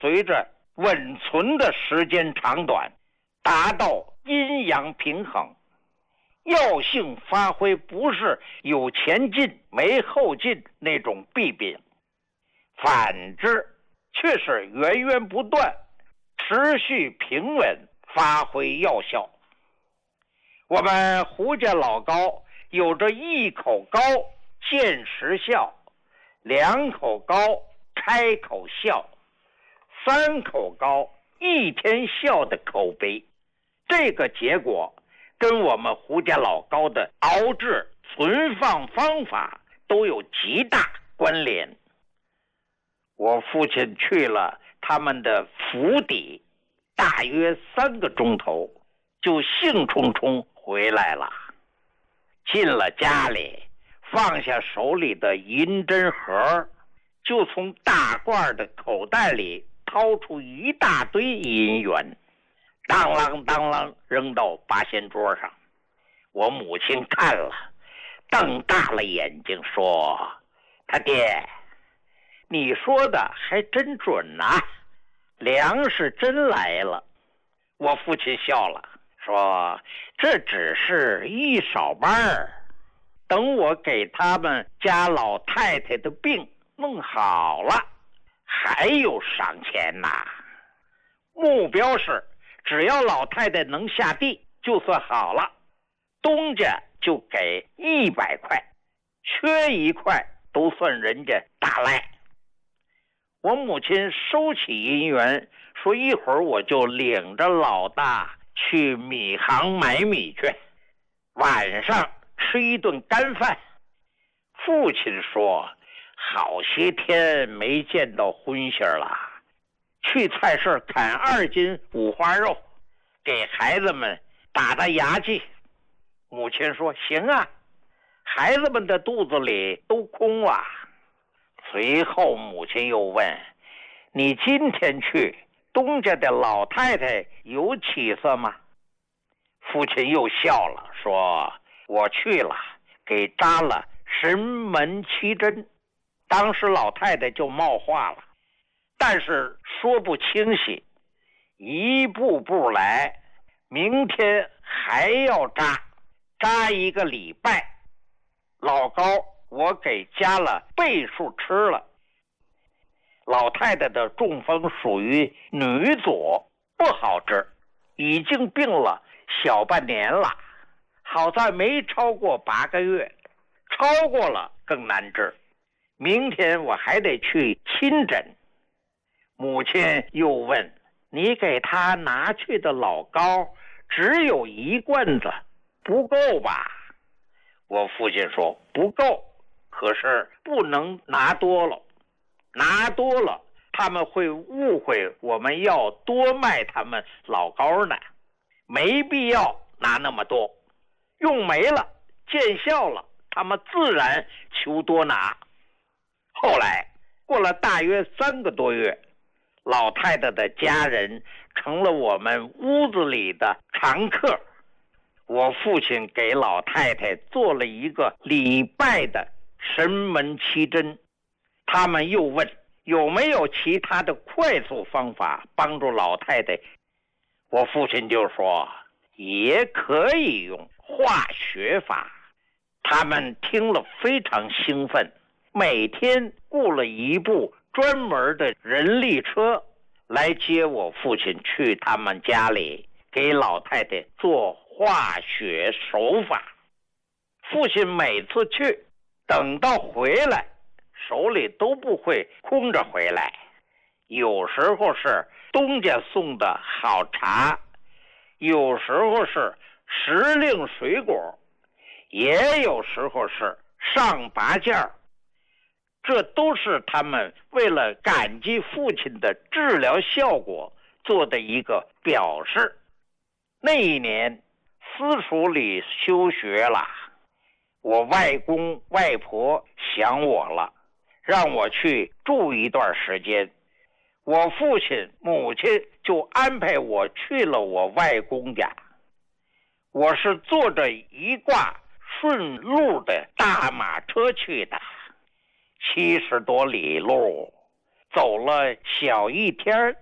随着稳存的时间长短，达到阴阳平衡。药性发挥不是有前进没后进那种弊病，反之却是源源不断，持续平稳发挥药效。我们胡家老高有着一口高见时效，两口高开口笑，三口高一天笑的口碑。这个结果跟我们胡家老高的熬制存放方法都有极大关联。我父亲去了他们的府邸，大约3个钟头就兴冲冲回来了。进了家里，放下手里的银针盒，就从大褂的口袋里掏出一大堆银元，当啷当啷扔到八仙桌上。我母亲看了，瞪大了眼睛说：“他爹，你说的还真准啊，粮食真来了。”我父亲笑了，说：“这只是一少半儿，等我给他们家老太太的病弄好了，还有赏钱呐。目标是只要老太太能下地就算好了，东家就给100块，缺1块都算人家大赖。”我母亲收起银元，说：“一会儿我就领着老大去米行买米去，晚上吃一顿干饭。”父亲说：“好些天没见到荤腥了，去菜市砍2斤五花肉，给孩子们打打牙祭。”母亲说：“行啊，孩子们的肚子里都空了。”随后母亲又问：“你今天去，东家的老太太有起色吗？”父亲又笑了，说：“我去了，给扎了神门7针。”当时老太太就冒话了，但是说不清晰，一步步来，明天还要扎1个礼拜。老高我给加了倍数吃了。老太太的中风属于女左，不好治，已经病了小半年了，好在没超过8个月，超过了更难治。明天我还得去亲诊。母亲又问：“你给他拿去的老膏只有1罐子，不够吧？”我父亲说：“不够，可是不能拿多了，拿多了他们会误会我们要多卖他们老膏呢，没必要拿那么多，用没了见效了，他们自然求多拿。”后来过了大约3个多月，老太太的家人成了我们屋子里的常客。我父亲给老太太做了1个礼拜的神门7针。他们又问有没有其他的快速方法帮助老太太。我父亲就说也可以用化学法。他们听了非常兴奋，每天雇了一部专门的人力车来接我父亲去他们家里给老太太做化学手法。父亲每次去，等到回来手里都不会空着回来，有时候是东家送的好茶，有时候是时令水果，也有时候是上拔件儿。这都是他们为了感激父亲的治疗效果做的一个表示。那一年私塾里休学了，我外公外婆想我了，让我去住一段时间。我父亲母亲就安排我去了我外公家。我是坐着一挂顺路的大马车去的，70多里路， 走了小一天